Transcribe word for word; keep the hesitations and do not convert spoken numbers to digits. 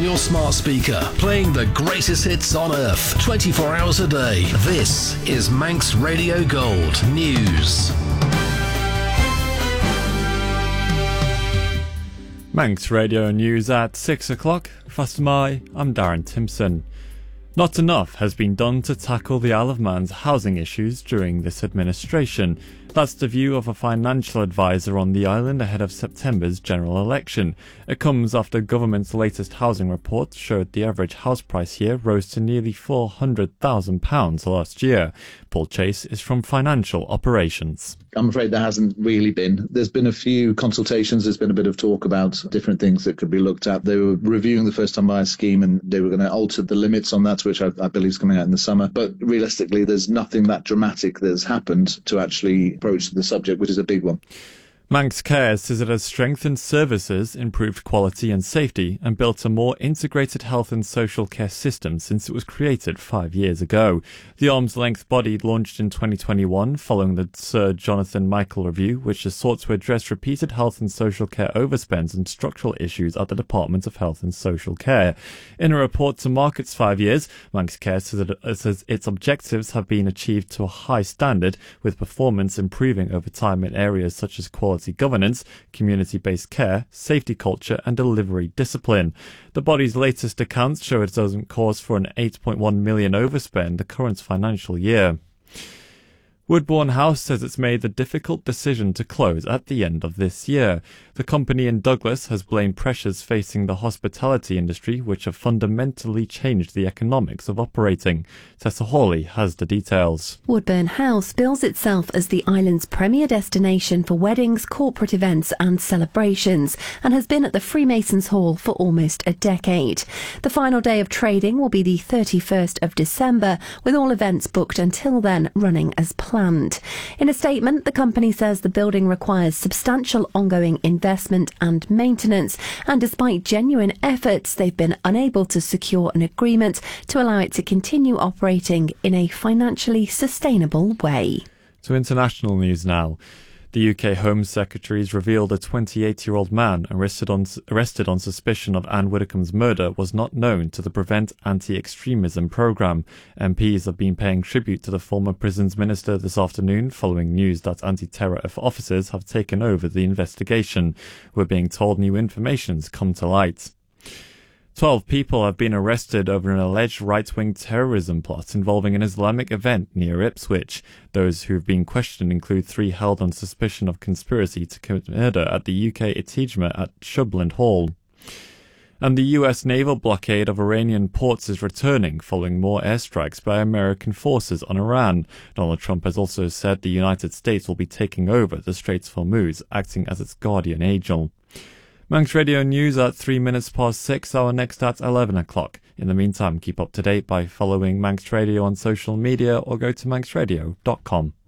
your smart speaker, playing the greatest hits on earth, twenty-four hours a day. This is Manx Radio Gold News. Manx Radio News at six o'clock. Fastamai, I'm Darren Timpson. Not enough has been done to tackle the Isle of Man's housing issues during this administration. That's the view of a financial advisor on the island ahead of September's general election. It comes after government's latest housing report showed the average house price here rose to nearly four hundred thousand pounds last year. Paul Chase is from Financial Operations. I'm afraid there hasn't really been. There's been a few consultations. There's been a bit of talk about different things that could be looked at. They were reviewing the first-time buyer scheme and they were going to alter the limits on that, which I, I believe is coming out in the summer. But realistically, there's nothing that dramatic that's happened to actually approach the subject, which is a big one. Manx Care says it has strengthened services, improved quality and safety, and built a more integrated health and social care system since it was created five years ago. The arm's-length body launched in twenty twenty-one following the Sir Jonathan Michael Review, which has sought to address repeated health and social care overspends and structural issues at the Department of Health and Social Care. In a report to mark its five years, Manx Care says, that it says its objectives have been achieved to a high standard, with performance improving over time in areas such as quality governance, community-based care, safety culture and delivery discipline. The body's latest accounts show it doesn't cause for an eight point one million overspend the current financial year. Woodbourne House says it's made the difficult decision to close at the end of this year. The company in Douglas has blamed pressures facing the hospitality industry, which have fundamentally changed the economics of operating. Tessa Hawley has the details. Woodbourne House bills itself as the island's premier destination for weddings, corporate events and celebrations, and has been at the Freemasons Hall for almost a decade. The final day of trading will be the thirty-first of December, with all events booked until then running as planned. Planned. In a statement, the company says the building requires substantial ongoing investment and maintenance, and despite genuine efforts, they've been unable to secure an agreement to allow it to continue operating in a financially sustainable way. To international news now. The U K Home Secretary has revealed a twenty-eight-year-old man arrested on, arrested on suspicion of Anne Widdecombe's murder was not known to the Prevent Anti-Extremism programme. M Ps have been paying tribute to the former prisons minister this afternoon following news that anti-terror officers have taken over the investigation. We're being told new information's come to light. Twelve people have been arrested over an alleged right-wing terrorism plot involving an Islamic event near Ipswich. Those who have been questioned include three held on suspicion of conspiracy to commit murder at the U K Itijma at Shubland Hall. And the U S naval blockade of Iranian ports is returning following more airstrikes by American forces on Iran. Donald Trump has also said the United States will be taking over the Straits of Hormuz, acting as its guardian angel. Manx Radio News at three minutes past six, our next at eleven o'clock. In the meantime, keep up to date by following Manx Radio on social media or go to manx radio dot com.